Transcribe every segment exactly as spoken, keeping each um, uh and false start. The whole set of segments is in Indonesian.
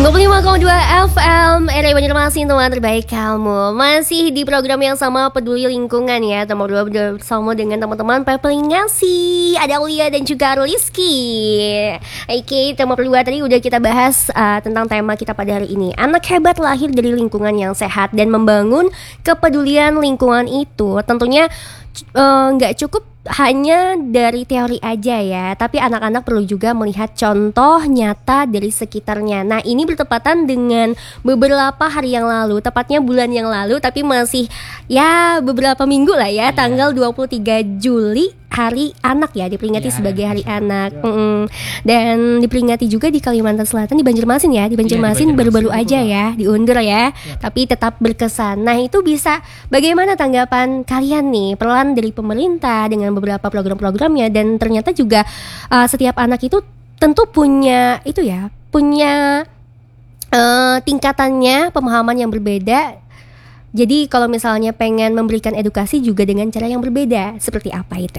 lima puluh lima koma dua F M R A Banjarmasin, teman terbaik kamu. Masih di program yang sama, Peduli Lingkungan ya. Nomor dua bersama dengan teman-teman Pepelingasi. Ada Aulia dan juga Rizky. Oke, nomor dua tadi udah kita bahas uh, tentang tema kita pada hari ini. Anak hebat lahir dari lingkungan yang sehat. Dan membangun kepedulian lingkungan itu tentunya nggak uh, cukup hanya dari teori aja ya, tapi anak-anak perlu juga melihat contoh nyata dari sekitarnya. Nah, ini bertepatan dengan beberapa hari yang lalu, tepatnya bulan yang lalu, tapi masih ya beberapa minggu lah ya, tanggal dua puluh tiga Juli, Hari Anak ya, diperingati ya, sebagai Hari Anak. Mm-mm. Dan diperingati juga di Kalimantan Selatan, di Banjarmasin ya, di Banjarmasin ya, baru-baru aja ya, diundur ya, ya, tapi tetap berkesan. Nah, itu bisa bagaimana tanggapan kalian nih, peran dari pemerintah dengan beberapa program-programnya, dan ternyata juga uh, setiap anak itu tentu punya itu ya, punya uh, tingkatannya, pemahaman yang berbeda. Jadi kalau misalnya pengen memberikan edukasi juga dengan cara yang berbeda, seperti apa itu?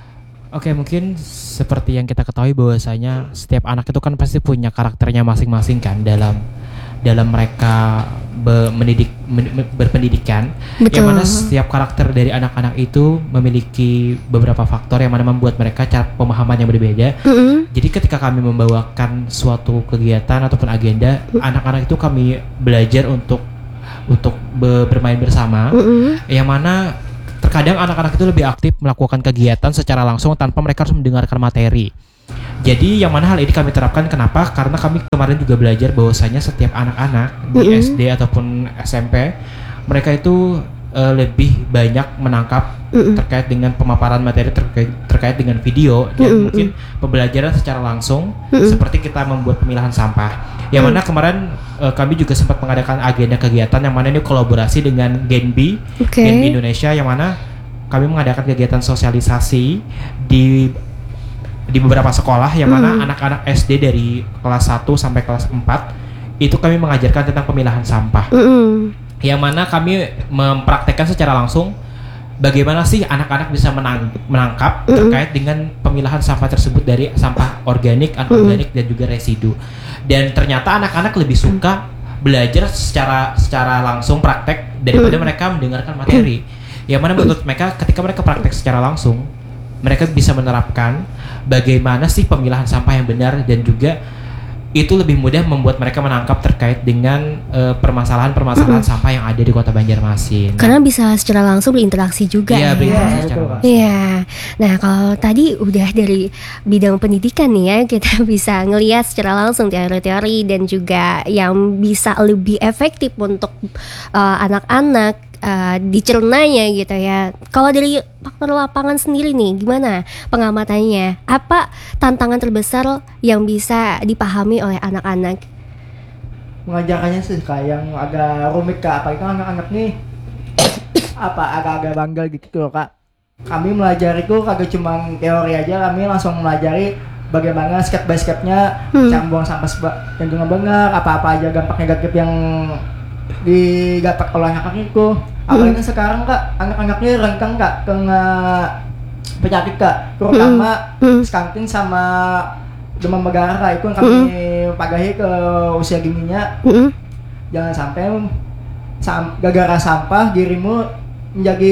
Oke, mungkin seperti yang kita ketahui bahwasanya setiap anak itu kan pasti punya karakternya masing-masing kan dalam dalam mereka be, mendidik men, berpendidikan. Betul. Yang mana setiap karakter dari anak-anak itu memiliki beberapa faktor yang mana membuat mereka cara pemahaman yang berbeda. Mm-hmm. Jadi ketika kami membawakan suatu kegiatan ataupun agenda, mm-hmm. anak-anak itu kami belajar untuk untuk be, bermain bersama. Mm-hmm. Yang mana terkadang anak-anak itu lebih aktif melakukan kegiatan secara langsung tanpa mereka harus mendengarkan materi. Jadi yang mana hal ini kami terapkan, kenapa? Karena kami kemarin juga belajar bahwasanya setiap anak-anak di mm-hmm. S D ataupun S M P, mereka itu uh, lebih banyak menangkap mm-hmm. terkait dengan pemaparan materi terkait, terkait dengan video dan mm-hmm. mungkin pembelajaran secara langsung, mm-hmm. seperti kita membuat pemilahan sampah. Yang mana kemarin uh, kami juga sempat mengadakan agenda kegiatan yang mana ini kolaborasi dengan Genbi, okay. Genbi Indonesia, yang mana kami mengadakan kegiatan sosialisasi di di beberapa sekolah yang mana mm. anak-anak S D dari kelas satu sampai kelas empat itu kami mengajarkan tentang pemilahan sampah. Mm. Yang mana kami mempraktekkan secara langsung bagaimana sih anak-anak bisa menang- menangkap mm. terkait dengan pemilahan sampah tersebut dari sampah organik, anorganik mm. dan juga residu. Dan ternyata anak-anak lebih suka belajar secara secara langsung praktek daripada mm. mereka mendengarkan materi. Yang mana menurut mereka ketika mereka praktek secara langsung, mereka bisa menerapkan bagaimana sih pemilahan sampah yang benar, dan juga itu lebih mudah membuat mereka menangkap terkait dengan uh, permasalahan-permasalahan mm-hmm. sampah yang ada di Kota Banjarmasin. Karena bisa secara langsung berinteraksi juga. Iya, ya. berinteraksi ya, secara langsung. Iya. Nah, kalau tadi udah dari bidang pendidikan nih ya, kita bisa ngelihat secara langsung teori-teori dan juga yang bisa lebih efektif untuk uh, anak-anak Uh, dicernanya gitu ya. Kalau dari faktor lapangan sendiri nih, gimana pengamatannya? Apa tantangan terbesar yang bisa dipahami oleh anak-anak? Mengajarkannya sih kayak yang agak rumit Kak, apalagi kan anak-anak nih apa agak-agak bangga gitu loh Kak. Kami melajari itu kagak cuma teori aja, kami langsung melajari bagaimana step by stepnya, hmm. cara buang sampah seba- yang dengan benar, apa-apa aja dampak negatif yang didapat oleh anak-anak itu. Apalagi hmm. sekarang Kak, anak-anaknya rentan Kak kena penyakit Kak, terutama hmm. stunting sama demam berdarah Kak. Itu yang kami hmm. pagahi ke usia gininya. Hmm. Jangan sampai sam- gara-gara sampah dirimu menjadi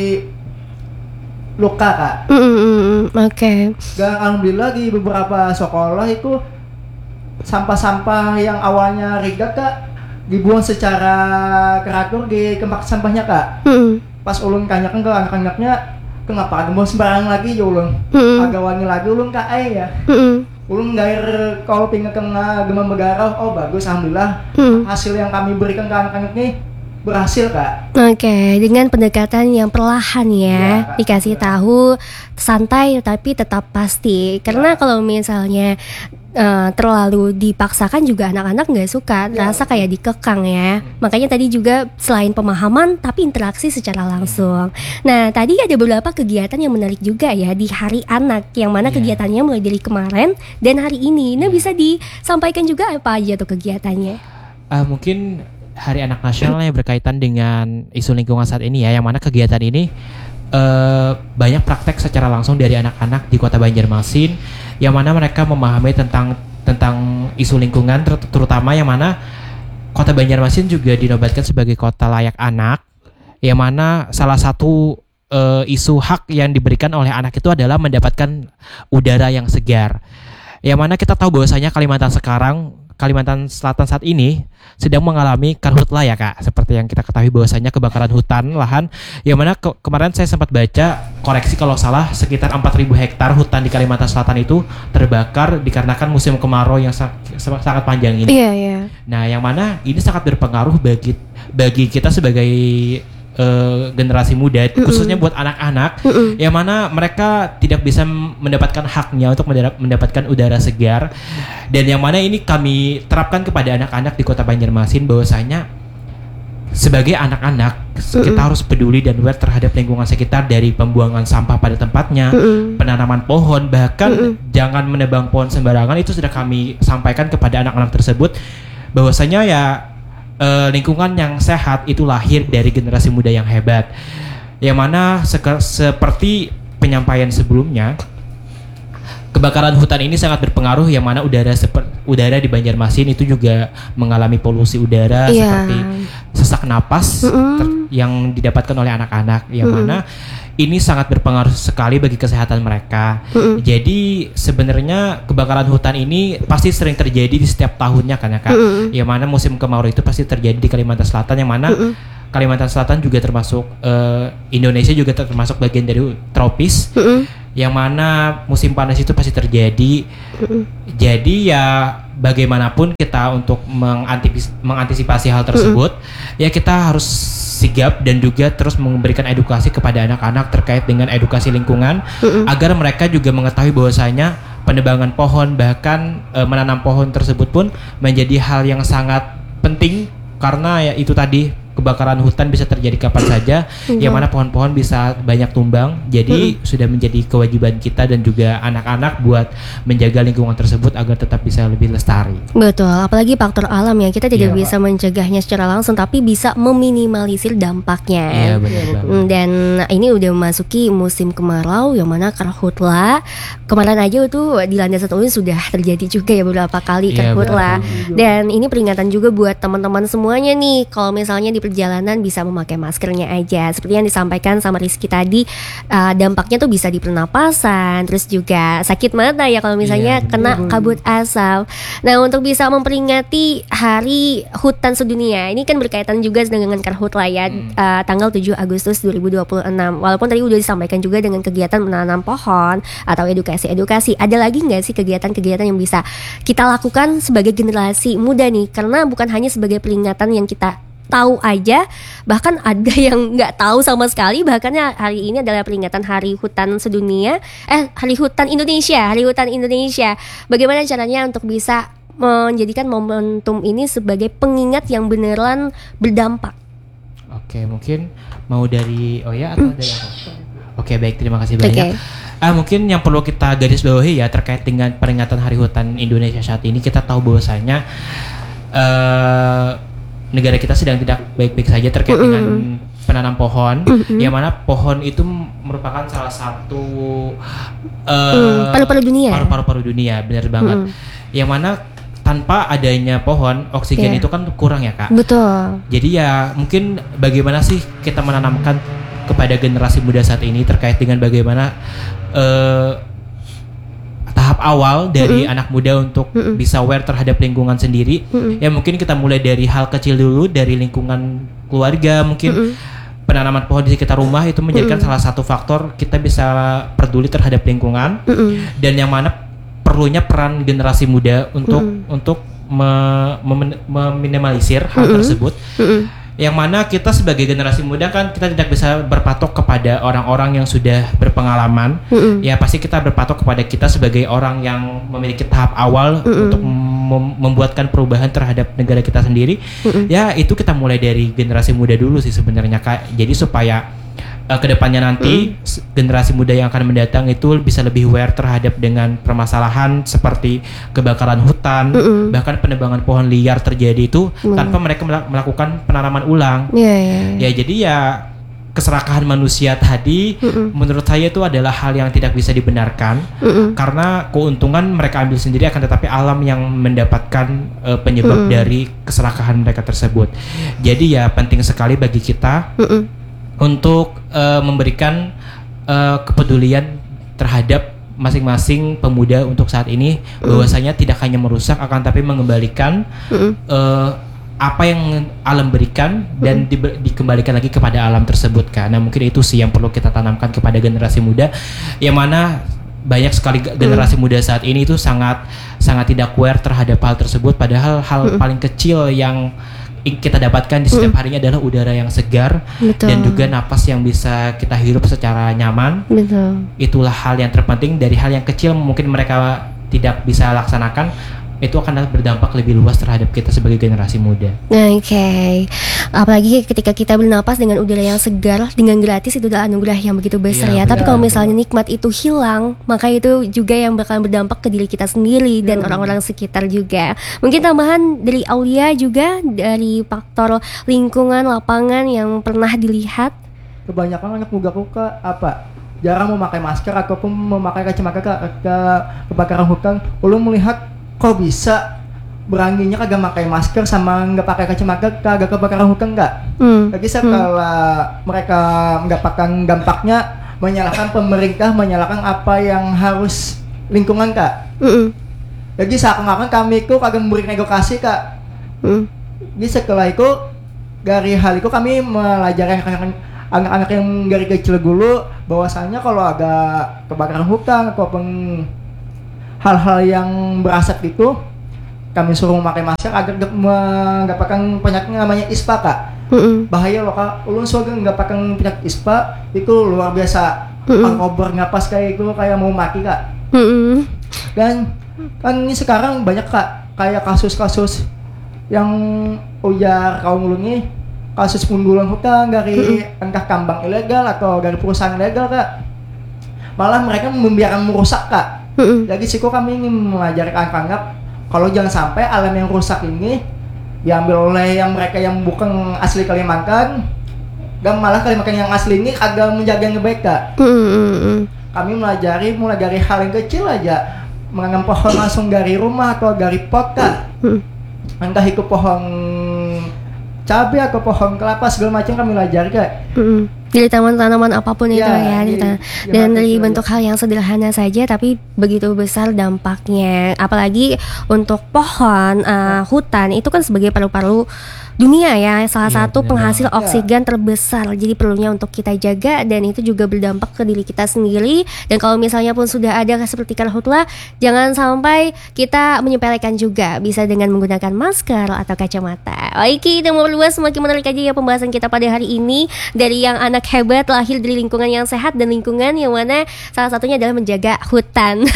luka Kak. Hmm. Oke. Okay. Dan alhamdulillah di beberapa sekolah itu sampah-sampah yang awalnya rigat Kak dibuang secara teratur di tempat sampahnya Kak. Hmm. Pas ulun tanyakan ke anak-anaknya, kenapa buang sembarangan lagi ya ulun? Hmm. Agak wangi lagi ulun Kak ay ya. Hmm. Ulun gair kalau pengen kena demam berdarah, oh bagus alhamdulillah. Hmm. Hasil yang kami berikan ke anak-anak ini berhasil Kak. Oke, okay, dengan pendekatan yang perlahan ya, ya dikasih ya. Tahu santai tapi tetap pasti. Karena ya. Kalau misalnya Uh, terlalu dipaksakan juga anak-anak nggak suka, ya, rasa kayak dikekang ya. Hmm. Makanya tadi juga selain pemahaman tapi interaksi secara langsung. Nah, tadi ada beberapa kegiatan yang menarik juga ya di Hari Anak, yang mana yeah. kegiatannya mulai dari kemarin dan hari ini. Nah, bisa disampaikan juga apa aja tuh kegiatannya? Uh, mungkin Hari Anak Nasional yang berkaitan dengan isu lingkungan saat ini ya, yang mana kegiatan ini uh, banyak praktek secara langsung dari anak-anak di Kota Banjarmasin, yang mana mereka memahami tentang tentang isu lingkungan ter- terutama yang mana Kota Banjarmasin juga dinobatkan sebagai kota layak anak, yang mana salah satu uh, isu hak yang diberikan oleh anak itu adalah mendapatkan udara yang segar. Yang mana kita tahu bahwasanya Kalimantan sekarang, Kalimantan Selatan saat ini sedang mengalami karhutla ya Kak, seperti yang kita ketahui bahwasanya kebakaran hutan lahan, yang mana ke- kemarin saya sempat baca, koreksi kalau salah, sekitar empat ribu hektar hutan di Kalimantan Selatan itu terbakar dikarenakan musim kemarau yang sa- sangat panjang ini. Iya, iya. Nah, yang mana ini sangat berpengaruh bagi bagi kita sebagai uh, generasi muda, Mm-mm. khususnya buat anak-anak, Mm-mm. yang mana mereka tidak bisa mendapatkan haknya untuk mendap- mendapatkan udara segar, dan yang mana ini kami terapkan kepada anak-anak di Kota Banjarmasin bahwasanya sebagai anak-anak kita Mm-mm. harus peduli dan aware terhadap lingkungan sekitar, dari pembuangan sampah pada tempatnya, Mm-mm. penanaman pohon, bahkan Mm-mm. jangan menebang pohon sembarangan. Itu sudah kami sampaikan kepada anak-anak tersebut bahwasanya ya eh, lingkungan yang sehat itu lahir dari generasi muda yang hebat, yang mana seke- seperti penyampaian sebelumnya, kebakaran hutan ini sangat berpengaruh, yang mana udara seper- udara di Banjarmasin itu juga mengalami polusi udara Iya. seperti sesak napas Mm-mm. ter- yang didapatkan oleh anak-anak, yang Mm-mm. mana ini sangat berpengaruh sekali bagi kesehatan mereka. Mm-mm. Jadi sebenarnya kebakaran hutan ini pasti sering terjadi di setiap tahunnya kan ya Kak. Mm-mm. Yang mana musim kemarau itu pasti terjadi di Kalimantan Selatan, yang mana Mm-mm. Kalimantan Selatan juga termasuk eh, Indonesia juga termasuk bagian dari tropis, Mm-mm. yang mana musim panas itu pasti terjadi. Mm-mm. Jadi ya bagaimanapun kita untuk mengantipis- mengantisipasi hal tersebut, ya kita harus sigap dan juga terus memberikan edukasi kepada anak-anak terkait dengan edukasi lingkungan, Mm-mm. agar mereka juga mengetahui bahwasanya penebangan pohon, bahkan e, menanam pohon tersebut pun menjadi hal yang sangat penting, karena ya itu tadi, kebakaran hutan bisa terjadi kapan saja, yang mana pohon-pohon bisa banyak tumbang. Jadi sudah menjadi kewajiban kita dan juga anak-anak buat menjaga lingkungan tersebut agar tetap bisa lebih lestari. Betul, apalagi faktor alam ya, kita tidak Iya, bisa mencegahnya secara langsung, tapi bisa meminimalisir dampaknya. Iya benar banget. Hmm, Dan ini udah memasuki musim kemarau, yang mana karhutla kemarin aja itu di Landas Satu ini sudah terjadi juga ya beberapa kali Iya, karhutla. betul. Dan ini peringatan juga buat teman-teman semuanya nih, kalau misalnya di perjalanan bisa memakai maskernya aja. Seperti yang disampaikan sama Rizky tadi, uh, dampaknya tuh bisa di pernapasan, terus juga sakit mata ya kalau misalnya Iya, kena betul. kabut asap. Nah, untuk bisa memperingati Hari Hutan Sedunia, ini kan berkaitan juga dengan karhutla ya, Hmm. uh, tanggal tujuh Agustus dua ribu dua puluh enam. Walaupun tadi udah disampaikan juga dengan kegiatan menanam pohon atau edukasi-edukasi, ada lagi nggak sih kegiatan-kegiatan yang bisa kita lakukan sebagai generasi muda nih? Karena bukan hanya sebagai peringatan yang kita tahu aja, bahkan ada yang nggak tahu sama sekali. Bahkan ya hari ini adalah peringatan Hari Hutan Sedunia, eh Hari Hutan Indonesia, Hari Hutan Indonesia. Bagaimana caranya untuk bisa menjadikan momentum ini sebagai pengingat yang beneran berdampak? Oke, mungkin mau dari Oya atau dari aku? Oke, baik, terima kasih banyak. Oke. Ah, mungkin yang perlu kita garis bawahi ya terkait dengan peringatan Hari Hutan Indonesia saat ini, kita tahu bahwasanya eh negara kita sedang tidak baik-baik saja terkait Mm-mm. dengan penanam pohon, Mm-mm. yang mana pohon itu merupakan salah satu eh, Mm, paru-paru dunia. paru-paru dunia, benar banget. Mm-mm. Yang mana tanpa adanya pohon, oksigen Iya. itu kan kurang ya Kak. Betul. Jadi ya mungkin bagaimana sih kita menanamkan kepada generasi muda saat ini terkait dengan bagaimana eh, tahap awal dari Mm-mm. anak muda untuk Mm-mm. bisa aware terhadap lingkungan sendiri. Mm-mm. Ya mungkin kita mulai dari hal kecil dulu, dari lingkungan keluarga, mungkin Mm-mm. penanaman pohon di sekitar rumah itu menjadikan Mm-mm. salah satu faktor kita bisa peduli terhadap lingkungan. Mm-mm. Dan yang mana perlunya peran generasi muda untuk Mm-mm. untuk me- mem- meminimalisir hal Mm-mm. tersebut. Mm-mm. Yang mana kita sebagai generasi muda kan kita tidak bisa berpatok kepada orang-orang yang sudah berpengalaman. Mm-mm. Ya pasti kita berpatok kepada kita sebagai orang yang memiliki tahap awal Mm-mm. untuk mem- membuatkan perubahan terhadap negara kita sendiri. Mm-mm. Ya itu kita mulai dari generasi muda dulu sih sebenarnya Kak. Jadi supaya uh, kedepannya nanti s- generasi muda yang akan mendatang itu bisa lebih aware terhadap dengan permasalahan seperti kebakaran hutan, Mm-mm. bahkan penebangan pohon liar terjadi itu Mm. tanpa mereka melak- melakukan penanaman ulang. Iya, iya. Ya jadi ya keserakahan manusia tadi, Mm-mm. menurut saya itu adalah hal yang tidak bisa dibenarkan. Mm-mm. Karena keuntungan mereka ambil sendiri, akan tetapi alam yang mendapatkan uh, penyebab Mm-mm. dari keserakahan mereka tersebut. Jadi ya penting sekali bagi kita Mm-mm. untuk uh, memberikan uh, kepedulian terhadap masing-masing pemuda untuk saat ini, mm. bahwasanya tidak hanya merusak akan tapi mengembalikan mm. uh, apa yang alam berikan dan mm. di, dikembalikan lagi kepada alam tersebut kan. Nah mungkin itu sih yang perlu kita tanamkan kepada generasi muda, yang mana banyak sekali generasi mm. muda saat ini itu sangat sangat tidak aware terhadap hal tersebut, padahal hal mm. paling kecil yang kita dapatkan di setiap harinya adalah udara yang segar. Betul. Dan juga napas yang bisa kita hirup secara nyaman. Betul. Itulah hal yang terpenting. Dari hal yang kecil mungkin mereka tidak bisa laksanakan, itu akan berdampak lebih luas terhadap kita sebagai generasi muda. Oke, okay. Apalagi ketika kita bernapas dengan udara yang segar dengan gratis, itu adalah anugerah yang begitu besar ya. ya. Tapi kalau misalnya nikmat itu hilang, maka itu juga yang bakal berdampak ke diri kita sendiri dan hmm. orang-orang sekitar juga. Mungkin tambahan dari Aulia juga, dari faktor lingkungan, lapangan yang pernah dilihat. Kebanyakan anak muda kuka apa? Jarang memakai masker ataupun memakai kacamata ke, ke kebakaran hutan. Ulun melihat kok bisa beraninya kagak pakai masker sama nggak pakai kacamata kagak kebakaran hutan nggak? Hmm. Gak bisa hmm. kalau mereka nggak pakai dampaknya menyalahkan pemerintah, menyalahkan apa yang harus lingkungan kak. Hmm. Jadi seakan-akan kami itu kagak memberi edukasi kak. Hmm. Jadi setelah itu dari hal itu kami melajari anak-anak yang dari kecil dulu bahwasanya kalau ada kebakaran hutan ataupun hal-hal yang berasap itu kami suruh memakai masker agar nggak pakai penyakit namanya ispa kak. Mm-mm. Bahaya loh kak, ulun suka nggak pakai penyakit ispa itu luar biasa. Angkober ngapas kayak itu kayak mau mati kak. Mm-mm. Dan kan ini sekarang banyak kak kayak kasus-kasus yang ujar kaum ulun ini, kasus penggundulan hutan dari entah tambang ilegal atau dari perusahaan ilegal kak. Malah mereka membiarkan merusak kak. Mm-hmm. Jadi siko kami ingin mengajari anak-anak kalau jangan sampai alam yang rusak ini diambil oleh yang mereka yang bukan asli Kalimantan, dan malah Kalimantan yang asli ini agak menjaga yang baik kak. Mm-hmm. Kami melajari mulai dari hal yang kecil aja, menanam pohon langsung dari rumah atau dari pot kak. Mm-hmm. Entah itu pohon cabai atau pohon kelapa segala macam kami pelajari kak. Mm-hmm. Dari tanaman-tanaman apapun ya, itu ya, di, ya dan dari bentuk hal yang sederhana saja tapi begitu besar dampaknya. Apalagi untuk pohon, uh, hutan itu kan sebagai paru-paru dunia ya, salah ya, satu penghasil banget. Oksigen terbesar. Jadi perlunya untuk kita jaga dan itu juga berdampak ke diri kita sendiri. Dan kalau misalnya pun sudah ada seperti karhutla, jangan sampai kita menyepelekan juga, bisa dengan menggunakan masker atau kacamata. Oke, nomor dua, semakin menarik aja ya pembahasan kita pada hari ini, dari yang anak hebat lahir dari lingkungan yang sehat dan lingkungan yang mana salah satunya adalah menjaga hutan.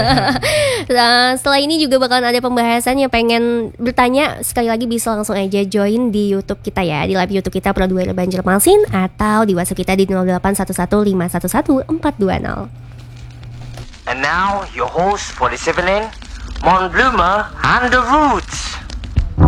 Nah, setelah ini juga bakalan ada pembahasan yang pengen bertanya, sekali lagi bisa langsung aja join di YouTube kita ya, di live YouTube kita Pro dua Banjarmasin, atau di WhatsApp kita di nol delapan satu satu lima satu satu empat dua nol. And now your host for this evening, Mon Bloomer and the Roots.